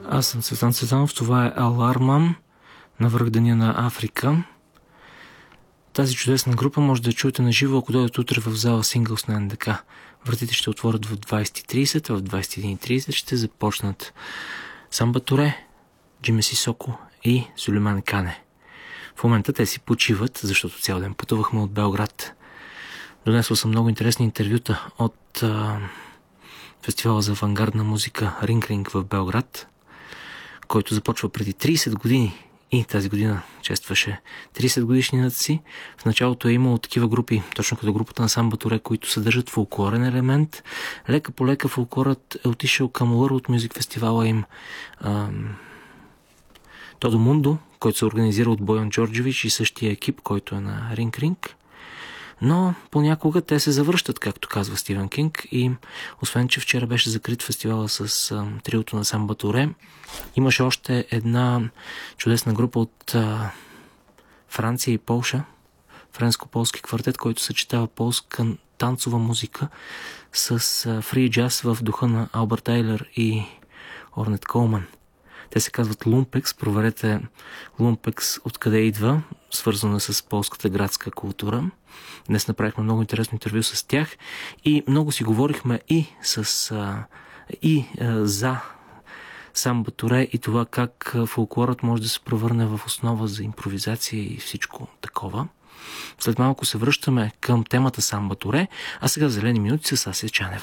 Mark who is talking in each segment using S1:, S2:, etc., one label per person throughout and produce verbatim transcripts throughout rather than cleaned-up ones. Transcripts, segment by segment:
S1: Аз съм Цветан Цветанов, това е Аларма на връхденя на Африка. Тази чудесна група може да я чуете на живо, ако дойдете утре в зала Синглс на Ен Де Ка. Вратите ще отворят в двайсет и трийсет, а в двайсет и един и трийсет ще започнат Самба Туре, Джиме Сисоко и Сулейман Кане. В момента те си почиват, защото цял ден пътувахме от Белград. Донесла съм много интересни интервюта от а, фестивала за авангардна музика Ринг Ринг в Белград, който започва преди трийсет години и тази година честваше трийсет годишнината си. В началото е имало такива групи, точно като групата на Самба Туре, които съдържат фолклорен елемент. Лека по лека фолклорът е отишъл към World Music фестивала им ам, Тодо Мундо, който се организира от Боян Джорджевич и същия екип, който е на Ринг Ринг. Но понякога те се завръщат, както казва Стивен Кинг, и освен, че вчера беше закрит фестивала с а, триото на Самба Туре, имаше още една чудесна група от а, Франция и Полша, френско-полски квартет, който съчетава полска танцова музика с а, фри джаз в духа на Албърт Айлер и Орнет Колман. Те се казват Лумпекс. Проверете Лумпекс откъде идва, свързано с полската градска култура. Днес направихме много интересно интервю с тях и много си говорихме и, с, а, и а, за Самба Туре и това как фолклорът може да се превърне в основа за импровизация и всичко такова. След малко се връщаме към темата Самба Туре, а сега в зелени минути с Ася Чанева.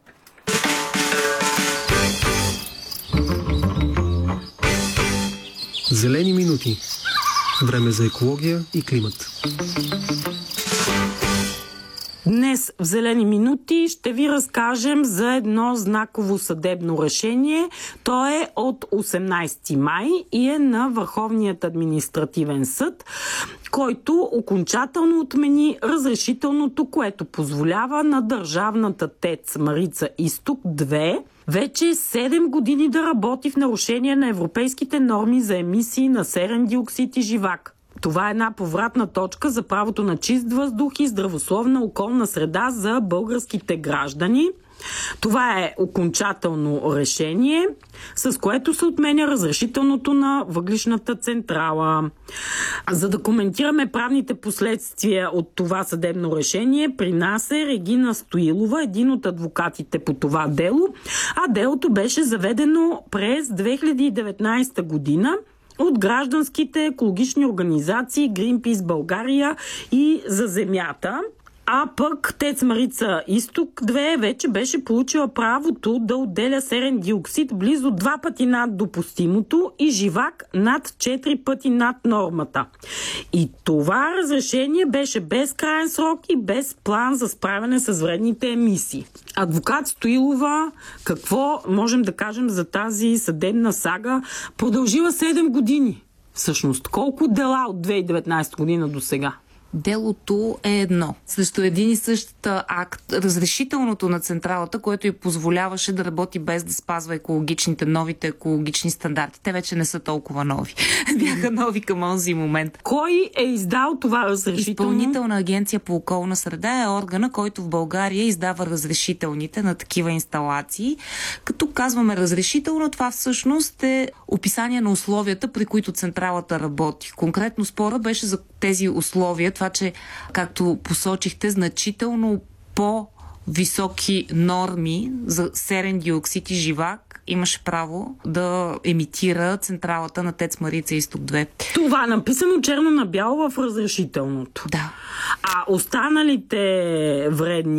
S2: Зелени минути. Време за екология и климат.
S3: Днес в Зелени минути ще ви разкажем за едно знаково съдебно решение. То е от осемнайсети май и е на Върховният административен съд, който окончателно отмени разрешителното, което позволява на държавната ТЕЦ Марица Изток две вече седем години да работи в нарушение на европейските норми за емисии на серен диоксид и живак. Това е една повратна точка за правото на чист въздух и здравословна околна среда за българските граждани. Това е окончателно решение, с което се отменя разрешителното на въглищната централа. За да коментираме правните последствия от това съдебно решение, при нас е Регина Стоилова, един от адвокатите по това дело, а делото беше заведено през две хиляди и деветнайсета година от гражданските екологични организации Greenpeace България и За земята. А пък ТЕЦ Марица Изток две вече беше получила правото да отделя серен диоксид близо два пъти над допустимото и живак над четири пъти над нормата. И това разрешение беше без краен срок и без план за справяне с вредните емисии. Адвокат Стоилова, какво можем да кажем за тази съдебна сага? Продължила седем години. Всъщност, колко дела от две хиляди и деветнайсета година до сега?
S4: Делото е едно. Срещу един и същ акт, разрешителното на централата, което й позволяваше да работи без да спазва екологичните, новите екологични стандарти. Те вече не са толкова нови. Бяха нови към онзи момент.
S3: Кой е издал това разрешително?
S4: Изпълнителна агенция по околна среда е органа, който в България издава разрешителните на такива инсталации. Като казваме разрешително, това всъщност е описание на условията, при които централата работи. Конкретно спора беше за тези условия, това, че, както посочихте, значително по-високи норми за серен диоксид и живак имаше право да емитира централата на ТЕЦ Марица Изток две.
S3: Това е написано черно на бяло в разрешителното.
S4: Да.
S3: А останалите вредни